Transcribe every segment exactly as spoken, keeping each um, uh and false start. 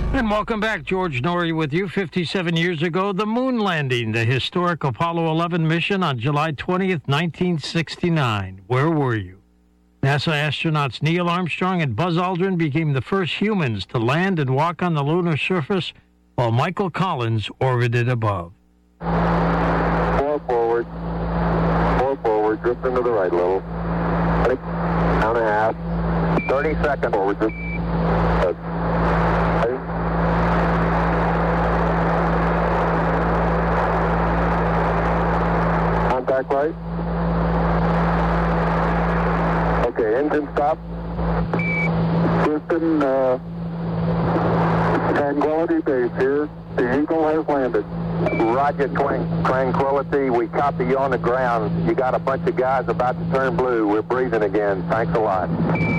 And welcome back. George Norrie with you. fifty-seven years ago, the moon landing, the historic Apollo eleven mission on July twentieth, nineteen sixty-nine. Where were you? NASA astronauts Neil Armstrong and Buzz Aldrin became the first humans to land and walk on the lunar surface, while Michael Collins orbited above. Four forward. Four forward. Drift into the right a little. Six. Down a half. thirty seconds forward. Drift. Uh, Contact right. Okay, engine stop. Houston, uh, Tranquility Base here. The Eagle has landed. Roger, Twan- Tranquility. We copy you on the ground. You got a bunch of guys about to turn blue. We're breathing again. Thanks a lot.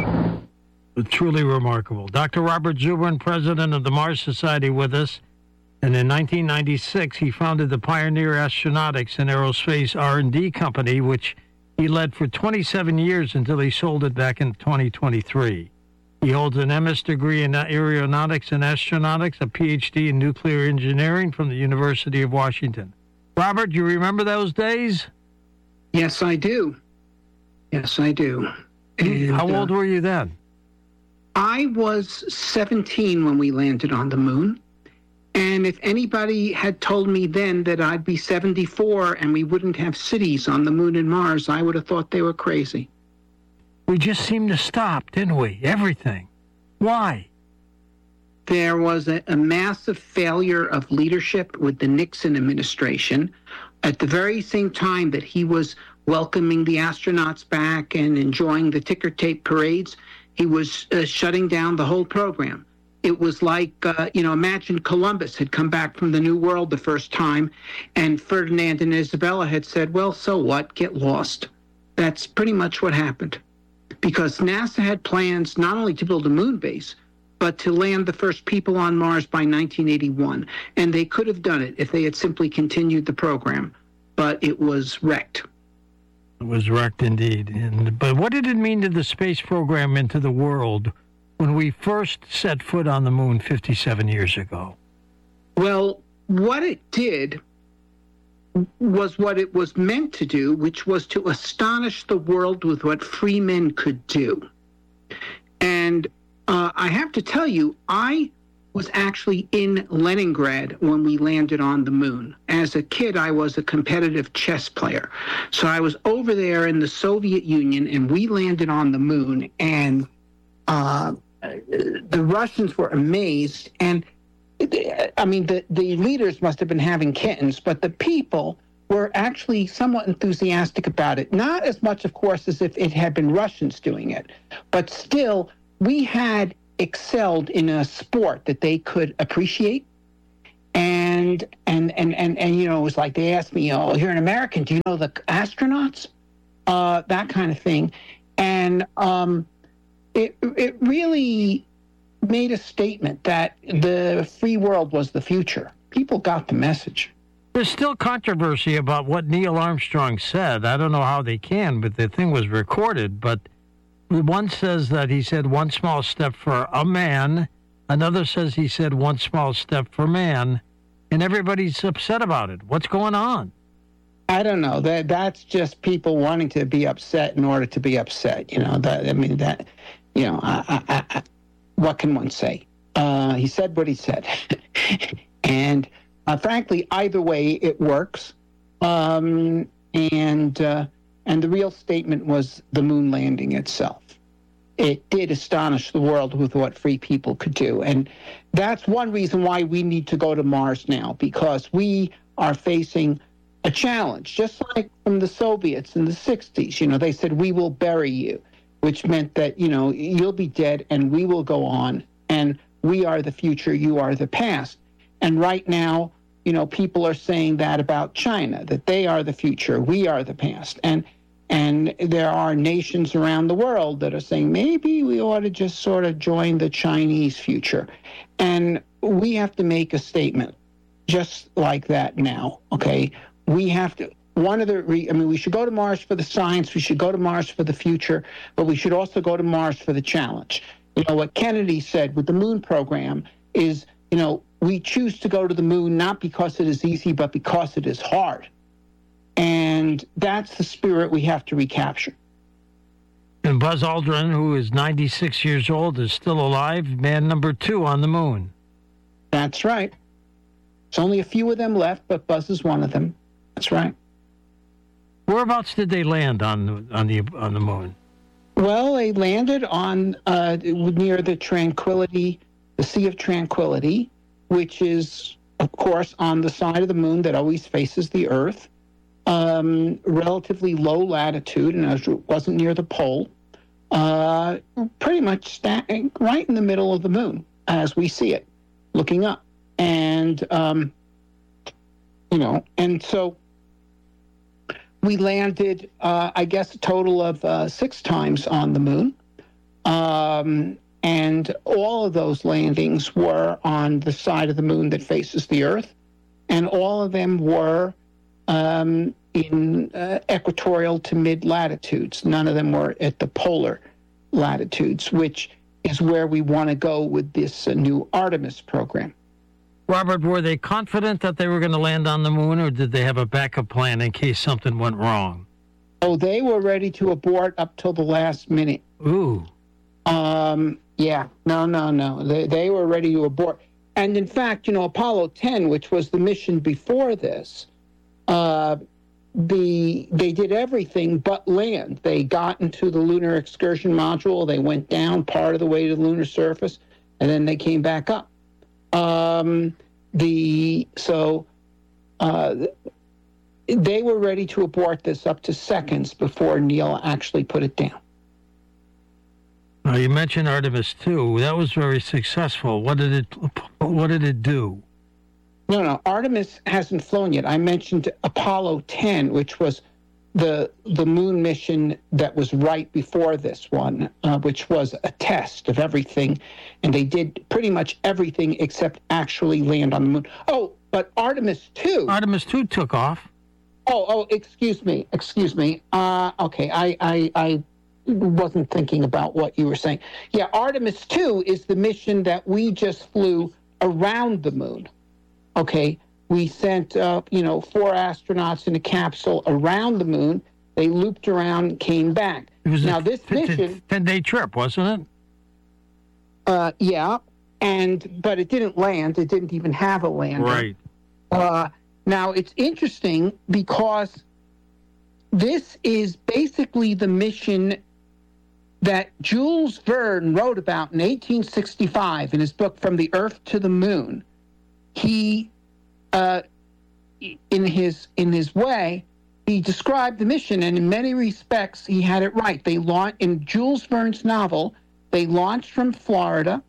Truly remarkable. Doctor Robert Zubrin, president of the Mars Society, with us. And in nineteen ninety-six, he founded the Pioneer Astronautics and Aerospace R and D Company, which he led for twenty-seven years until he sold it back in twenty twenty-three. He holds an M S degree in aeronautics and astronautics, a P H D in nuclear engineering from the University of Washington. Robert, do you remember those days? Yes, I do. Yes, I do. And, How old uh, were you then? I was seventeen when we landed on the moon. And if anybody had told me then that I'd be seventy-four and we wouldn't have cities on the moon and Mars, I would have thought they were crazy. We just seemed to stop, didn't we? Everything. Why? There was a, a massive failure of leadership with the Nixon administration. At the very same time that he was welcoming the astronauts back and enjoying the ticker tape parades, he was uh, shutting down the whole program. It was like, uh, you know, imagine Columbus had come back from the New World the first time, and Ferdinand and Isabella had said, well, so what? Get lost. That's pretty much what happened. Because NASA had plans not only to build a moon base, but to land the first people on Mars by nineteen eighty-one. And they could have done it if they had simply continued the program. But it was wrecked. It was wrecked indeed. And, but what did it mean to the space program and to the world when we first set foot on the moon fifty-seven years ago? Well, what it did was what it was meant to do, which was to astonish the world with what free men could do. And uh, I have to tell you, I was actually in Leningrad when we landed on the moon. As a kid, I was a competitive chess player. So I was over there in the Soviet Union, and we landed on the moon, and uh, the Russians were amazed. And I mean, the, the leaders must have been having kittens, but the people were actually somewhat enthusiastic about it. Not as much, of course, as if it had been Russians doing it, but still, we had excelled in a sport that they could appreciate. And, and, and, and, and you know, it was like they asked me, oh, you're an American, do you know the astronauts? Uh, that kind of thing. And um, it, it really made a statement that the free world was the future. People got the message. There's still controversy about what Neil Armstrong said. I don't know how they can, but the thing was recorded. But one says that he said one small step for a man. Another says he said one small step for man. And everybody's upset about it. What's going on? I don't know. That that's just people wanting to be upset in order to be upset. You know, that I mean, that, you know, I, I, I, what can one say? Uh, he said what he said. and uh, frankly, either way, it works. Um, and uh, and the real statement was the moon landing itself. It did astonish the world with what free people could do. And that's one reason why we need to go to Mars now, because we are facing a challenge, just like from the Soviets in the sixties. You know, they said, we will bury you, which meant that, you know, you'll be dead and we will go on. And we are the future, you are the past. And right now, you know, people are saying that about China, that they are the future, we are the past. And and there are nations around the world that are saying, maybe we ought to just sort of join the Chinese future. And we have to make a statement just like that now, okay? We have to, one of the, re, I mean, we should go to Mars for the science, we should go to Mars for the future, but we should also go to Mars for the challenge. You know, what Kennedy said with the moon program is you know, we choose to go to the moon not because it is easy, but because it is hard. And that's the spirit we have to recapture. And Buzz Aldrin, who is ninety-six years old, is still alive, man number two on the moon. That's right. There's only a few of them left, but Buzz is one of them. That's right. Whereabouts did they land on on the on the moon? Well, they landed on uh, near the Tranquility, the Sea of Tranquility, which is, of course, on the side of the moon that always faces the Earth. Um, relatively low latitude, and as it wasn't near the pole, uh, pretty much standing right in the middle of the moon as we see it, looking up. And, um, you know, and so we landed, uh, I guess, a total of uh, six times on the moon. Um, and all of those landings were on the side of the moon that faces the Earth. And all of them were um, in uh, equatorial to mid-latitudes. None of them were at the polar latitudes, which is where we want to go with this uh, new Artemis program. Robert, were they confident that they were going to land on the moon, or did they have a backup plan in case something went wrong? Oh, they were ready to abort up till the last minute. Ooh. Um, yeah, no, no, no. They, they were ready to abort. And in fact, you know, Apollo ten, which was the mission before this, uh, the they did everything but land. They got into the lunar excursion module. They went down part of the way to the lunar surface, and then they came back up. Um, the so uh, they were ready to abort this up to seconds before Neil actually put it down. Now, you mentioned Artemis two. That was very successful. What did it What did it do? No, no, Artemis hasn't flown yet. I mentioned Apollo ten, which was the the moon mission that was right before this one, uh, which was a test of everything, and they did pretty much everything except actually land on the moon. Oh, but Artemis two. Artemis two took off. Oh, oh, excuse me, excuse me. Uh, okay, I, I, I wasn't thinking about what you were saying. Yeah, Artemis two is the mission that we just flew around the moon. Okay, we sent, uh, you know, four astronauts in a capsule around the moon. They looped around and came back. It was now, a this mission... ten-day trip, wasn't it? Uh, yeah, and but it didn't land. It didn't even have a lander. Right. Uh, now, it's interesting because this is basically the mission that Jules Verne wrote about in eighteen sixty-five in his book From the Earth to the Moon. He, uh, in his in his way, he described the mission, and in many respects, he had it right. They launched in Jules Verne's novel. They launched from Florida.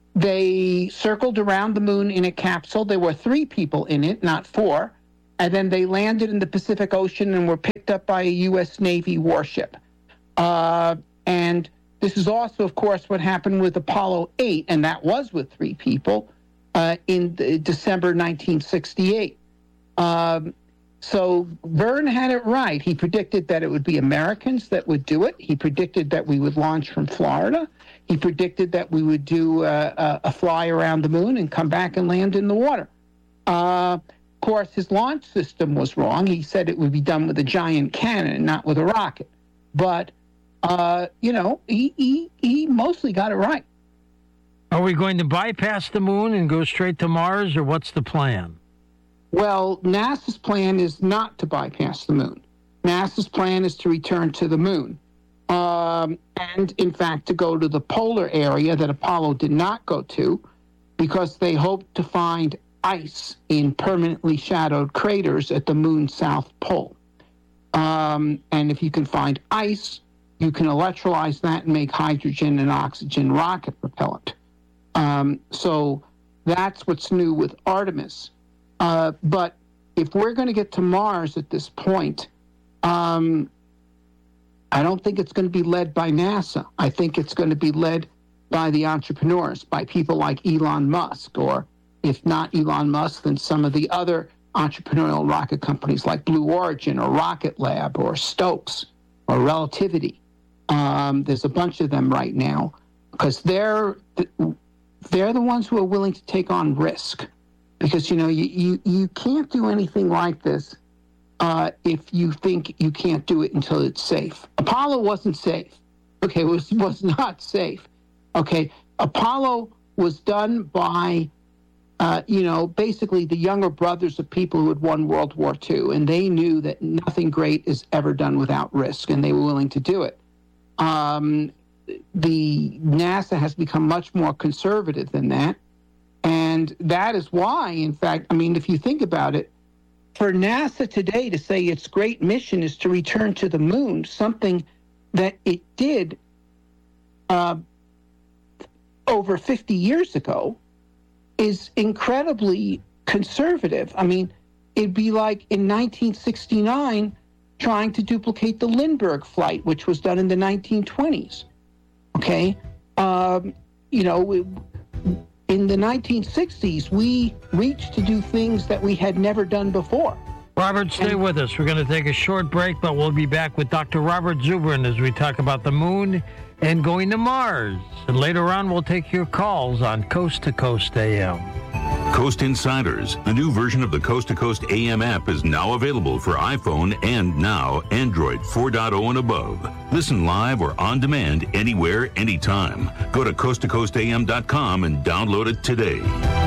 They circled around the moon in a capsule. There were three people in it, not four, and then they landed in the Pacific Ocean and were picked up by a U S Navy warship. Uh, and this is also, of course, what happened with Apollo eight, and that was with three people. Uh, in the, December nineteen sixty-eight. Um, so Verne had it right. He predicted that it would be Americans that would do it. He predicted that we would launch from Florida. He predicted that we would do uh, a, a fly around the moon and come back and land in the water. Uh, of course, his launch system was wrong. He said it would be done with a giant cannon, not with a rocket. But, uh, you know, he, he, he mostly got it right. Are we going to bypass the moon and go straight to Mars, or what's the plan? Well, NASA's plan is not to bypass the moon. NASA's plan is to return to the moon. Um, and, in fact, to go to the polar area that Apollo did not go to, because they hoped to find ice in permanently shadowed craters at the moon's south pole. Um, and if you can find ice, you can electrolyze that and make hydrogen and oxygen rocket propellant. Um, so that's what's new with Artemis. Uh, but if we're going to get to Mars at this point, um, I don't think it's going to be led by NASA. I think it's going to be led by the entrepreneurs, by people like Elon Musk, or if not Elon Musk, then some of the other entrepreneurial rocket companies like Blue Origin or Rocket Lab or Stokes or Relativity. Um, there's a bunch of them right now because they're... they're the ones who are willing to take on risk. Because, you know, you, you, you can't do anything like this uh, if you think you can't do it until it's safe. Apollo wasn't safe. Okay, it was, was not safe. Okay, Apollo was done by, uh, you know, basically the younger brothers of people who had won World War Two, and they knew that nothing great is ever done without risk, and they were willing to do it. Um, the NASA has become much more conservative than that, and that is why, in fact, I mean, if you think about it, for NASA today to say its great mission is to return to the moon, something that it did uh, over fifty years ago, is incredibly conservative. I mean, it'd be like in nineteen sixty-nine trying to duplicate the Lindbergh flight, which was done in the nineteen twenties. Okay? Um, you know, in the nineteen sixties, we reached to do things that we had never done before. Robert, stay and, with us. We're going to take a short break, but we'll be back with Doctor Robert Zubrin as we talk about the moon and going to Mars. And later on, we'll take your calls on Coast to Coast A M. Coast Insiders, the new version of the Coast to Coast A M app, is now available for iPhone and now Android four point oh and above. Listen live or on demand anywhere, anytime. Go to coast to coast a m dot com and download it today.